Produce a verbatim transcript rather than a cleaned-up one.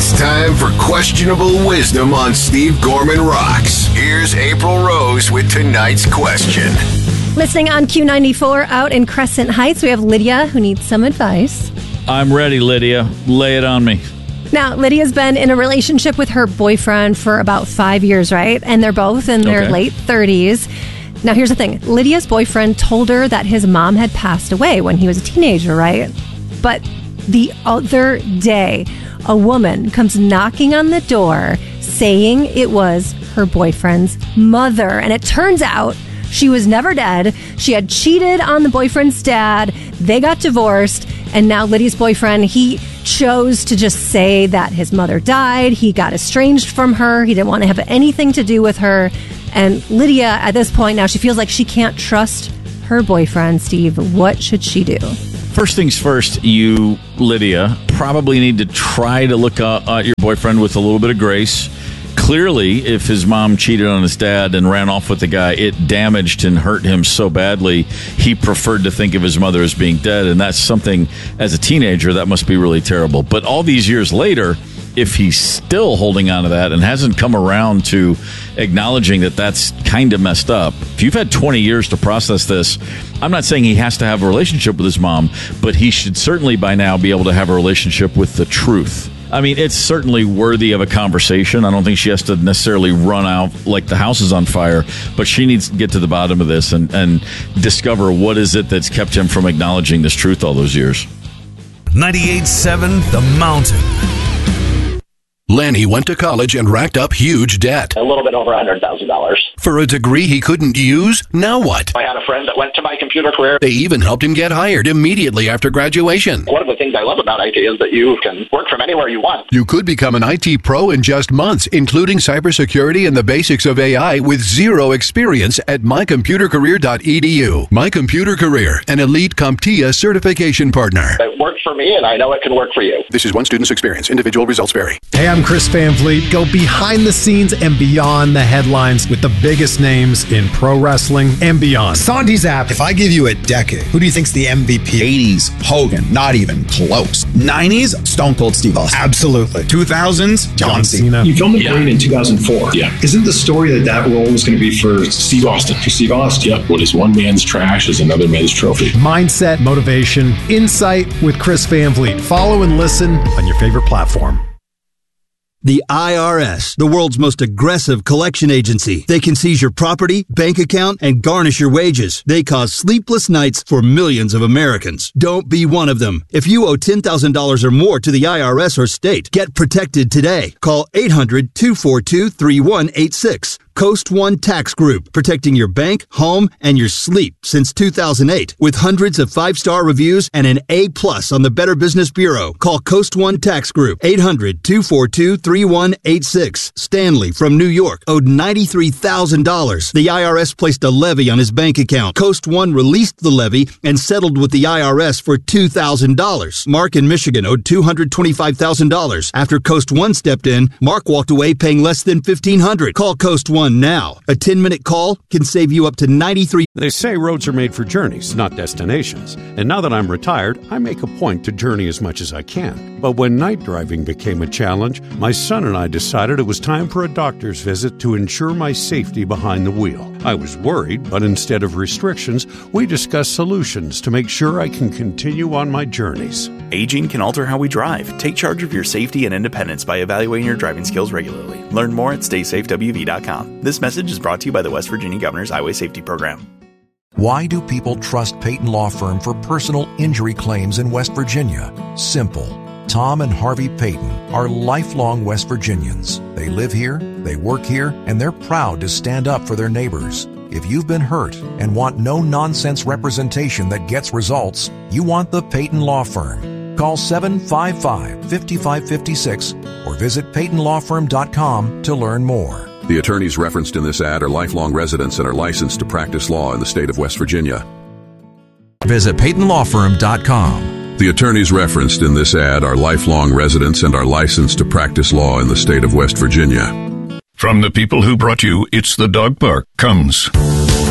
It's time for Questionable Wisdom on Steve Gorman Rocks. Here's April Rose with tonight's question. Listening on Q ninety-four out in Crescent Heights, we have Lydia who needs some advice. I'm ready, Lydia. Lay it on me. Now, Lydia's been in a relationship with her boyfriend for about five years, right? And they're both in their Okay. late thirties. Now, here's the thing. Lydia's boyfriend told her that his mom had passed away when he was a teenager, right? But the other day, a woman comes knocking on the door saying it was her boyfriend's mother. And it turns out she was never dead. She had cheated on the boyfriend's dad. They got divorced. And now Lydia's boyfriend, he chose to just say that his mother died. He got estranged from her. He didn't want to have anything to do with her. And Lydia, at this point now, she feels like she can't trust her boyfriend. Steve, what should she do? First things first, you, Lydia, probably need to try to look at uh, your boyfriend with a little bit of grace. Clearly, if his mom cheated on his dad and ran off with the guy, it damaged and hurt him so badly, he preferred to think of his mother as being dead. And that's something, as a teenager, that must be really terrible. But all these years later, if he's still holding on to that and hasn't come around to acknowledging that that's kind of messed up, if you've had twenty years to process this, I'm not saying he has to have a relationship with his mom, but he should certainly by now be able to have a relationship with the truth. I mean, it's certainly worthy of a conversation. I don't think she has to necessarily run out like the house is on fire, but she needs to get to the bottom of this and, and discover what is it that's kept him from acknowledging this truth all those years. ninety-eight point seven The Mountain. Lenny went to college and racked up huge debt. A little bit over one hundred thousand dollars. For a degree he couldn't use? Now what? I had a friend that went to my computer career. They even helped him get hired immediately after graduation. One of the things I love about I T is that you can work from anywhere you want. You could become an I T pro in just months, including cybersecurity and the basics of A I with zero experience at my computer career dot e d u. My Computer Career, an elite CompTIA certification partner. It worked for me, and I know it can work for you. This is one student's experience. Individual results vary. Hey, I'm Chris Van Vliet. Go behind the scenes and beyond the headlines with the biggest names in pro wrestling and beyond. Sandy Zap. If I give you a decade, who do you think's the M V P? eighties, Hogan, not even close. nineties, Stone Cold Steve Austin. Absolutely. two thousands, John Cena. You filmed McLean yeah. in two thousand four. Yeah. Isn't the story that that role was going to be for Steve Austin? For Steve Austin. Yep. What is one man's trash is another man's trophy. Mindset, motivation, insight with Chris Van Vliet. Follow and listen on your favorite platform. The I R S, the world's most aggressive collection agency. They can seize your property, bank account, and garnish your wages. They cause sleepless nights for millions of Americans. Don't be one of them. If you owe ten thousand dollars or more to the I R S or state, get protected today. Call eight hundred, two four two, three one eight six. Coast One Tax Group, protecting your bank, home, and your sleep since two thousand eight. With hundreds of five-star reviews and an A plus on the Better Business Bureau. Call Coast One Tax Group, eight hundred, two four two, three one eight six. Stanley from New York owed ninety-three thousand dollars. The I R S placed a levy on his bank account. Coast One released the levy and settled with the I R S for two thousand dollars. Mark in Michigan owed two hundred twenty-five thousand dollars. After Coast One stepped in, Mark walked away paying less than fifteen hundred dollars. Call Coast One now. A ten-minute call can save you up to ninety-three dollars. They say roads are made for journeys, not destinations. And now that I'm retired, I make a point to journey as much as I can. But when night driving became a challenge, my son and I decided it was time for a doctor's visit to ensure my safety behind the wheel. I was worried, but instead of restrictions, we discussed solutions to make sure I can continue on my journeys. Aging can alter how we drive. Take charge of your safety and independence by evaluating your driving skills regularly. Learn more at stay safe w v dot com. This message is brought to you by the West Virginia Governor's Highway Safety Program. Why do people trust Peyton Law Firm for personal injury claims in West Virginia? Simple. Tom and Harvey Peyton are lifelong West Virginians. They live here, they work here, and they're proud to stand up for their neighbors. If you've been hurt and want no-nonsense representation that gets results, you want the Peyton Law Firm. Call seven five five, five five five six or visit peyton law firm dot com to learn more. The attorneys referenced in this ad are lifelong residents and are licensed to practice law in the state of West Virginia. Visit peyton law firm dot com. The attorneys referenced in this ad are lifelong residents and are licensed to practice law in the state of West Virginia. From the people who brought you It's the Dog Park comes